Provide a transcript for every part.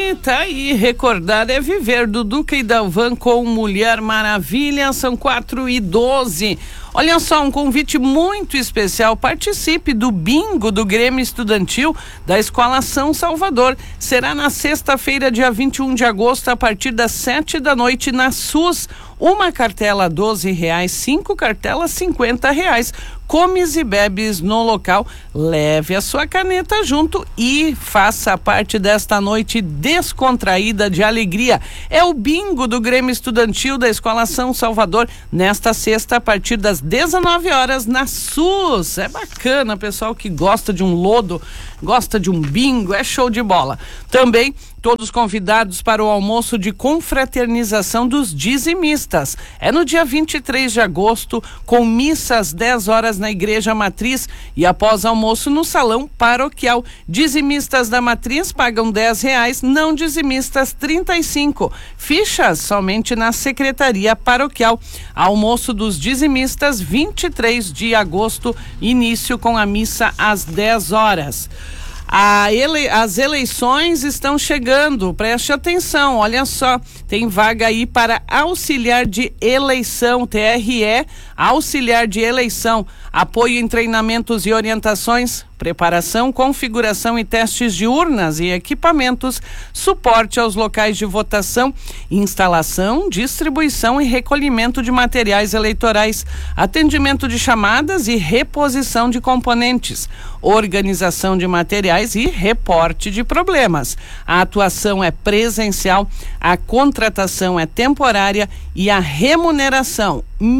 E tá aí, recordar é viver, do Duca e Dalvan com Mulher Maravilha, são 4h12. Olha só, um convite muito especial, participe do bingo do Grêmio Estudantil da Escola São Salvador. Será na sexta-feira, dia 21 de agosto, a partir das 7h na SUS. Uma cartela R$12, 5 cartelas R$50. Comes e bebes no local. Leve a sua caneta junto e faça parte desta noite descontraída de alegria. É o bingo do Grêmio Estudantil da Escola São Salvador, nesta sexta, a partir das 19h na SUS. É bacana, pessoal que gosta de um lodo, gosta de um bingo, é show de bola. Também todos convidados para o almoço de confraternização dos dizimistas. É no dia 23 de agosto, com missa às 10h na Igreja Matriz e após almoço no Salão Paroquial. Dizimistas da Matriz pagam R$10, não dizimistas 35. Fichas somente na Secretaria Paroquial. Almoço dos dizimistas, 23 de agosto, início com a missa às 10h. As eleições estão chegando, preste atenção, olha só, tem vaga aí para auxiliar de eleição, TRE, auxiliar de eleição, apoio em treinamentos e orientações, preparação, configuração e testes de urnas e equipamentos, suporte aos locais de votação, instalação, distribuição e recolhimento de materiais eleitorais, atendimento de chamadas e reposição de componentes, organização de materiais e reporte de problemas. A atuação é presencial, a contratação é temporária e a remuneração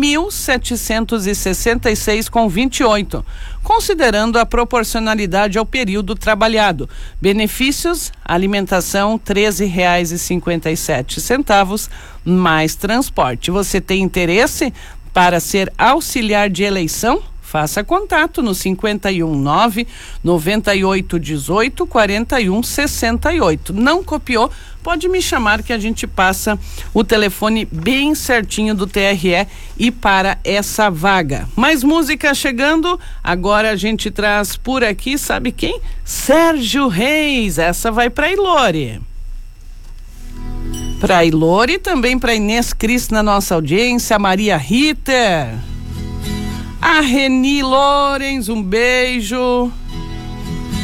R$1.766,28, considerando a proporcionalidade ao período trabalhado. Benefícios: alimentação R$13,57, mais transporte. Você tem interesse para ser auxiliar de eleição? Faça contato no 519-9818-4168. Não copiou? Pode me chamar que a gente passa o telefone bem certinho do TRE e para essa vaga. Mais música chegando, agora a gente traz por aqui, sabe quem? Sérgio Reis, essa vai para Ilore. Para Ilore e também para Inês Cris na nossa audiência, Maria Rita, a Reni Lorenz, um beijo.